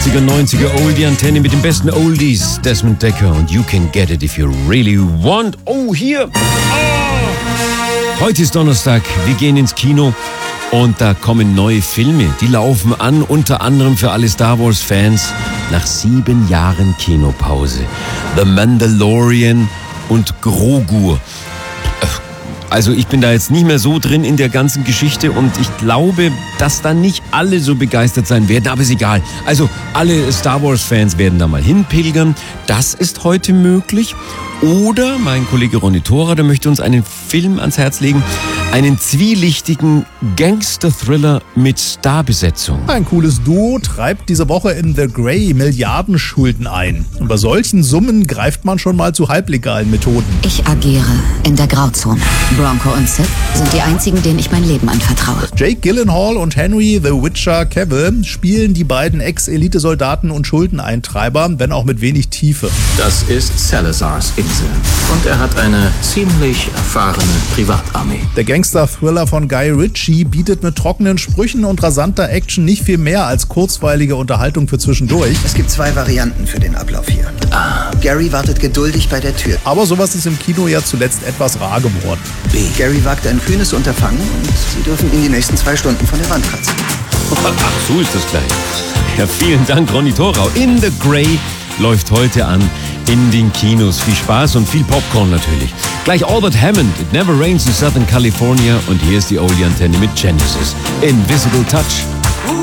80er, 90er Oldie-Antenne mit den besten Oldies. Desmond Decker und You Can Get It If You Really Want. Oh, hier. Heute ist Donnerstag, wir gehen ins Kino und da kommen neue Filme. Die laufen an, unter anderem für alle Star Wars-Fans nach 7 Jahren Kinopause. The Mandalorian und Grogu. Also ich bin da jetzt nicht mehr so drin in der ganzen Geschichte und ich glaube, dass da nicht alle so begeistert sein werden, aber ist egal. Also alle Star Wars-Fans werden da mal hinpilgern. Das ist heute möglich. Oder mein Kollege Ronny Thora, der möchte uns einen Film ans Herz legen, einen zwielichtigen Gangster-Thriller mit Starbesetzung. Ein cooles Duo treibt diese Woche in The Grey Milliardenschulden ein. Und bei solchen Summen greift man schon mal zu halblegalen Methoden. Ich agiere in der Grauzone. Bronco und Sid sind die einzigen, denen ich mein Leben anvertraue. Jake Gyllenhaal und Henry The Witcher Cavill spielen die beiden Ex-Elitesoldaten und Schuldeneintreiber, wenn auch mit wenig Tiefe. Das ist Salazars Insel. Und er hat eine ziemlich erfahrene Privatarmee. Der Gangster-Thriller von Guy Ritchie bietet mit trockenen Sprüchen und rasanter Action nicht viel mehr als kurzweilige Unterhaltung für zwischendurch. Es gibt 2 Varianten für den Ablauf hier. Gary wartet geduldig bei der Tür. Aber sowas ist im Kino ja zuletzt etwas rar geworden. Gary wagt ein kühnes Unterfangen und Sie dürfen ihn die nächsten 2 Stunden von der Wand kratzen. Ach, so ist das gleich. Ja, vielen Dank, Ronny Thorau. In The Grey läuft heute an in den Kinos. Viel Spaß und viel Popcorn natürlich. Gleich Albert Hammond, It Never Rains in Southern California. Und hier ist die Oldie-Antenne mit Genesis. Invisible Touch.